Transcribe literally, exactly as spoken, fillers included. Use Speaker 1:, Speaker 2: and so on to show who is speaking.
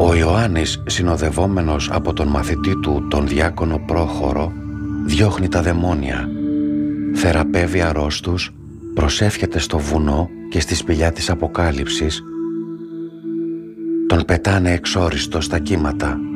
Speaker 1: Ο Ιωάννης, συνοδευόμενος από τον μαθητή του, τον διάκονο Πρόχωρο, διώχνει τα δαιμόνια, θεραπεύει αρρώστους, προσεύχεται στο βουνό και στη σπηλιά της Αποκάλυψης, τον πετάνε εξόριστο στα κύματα.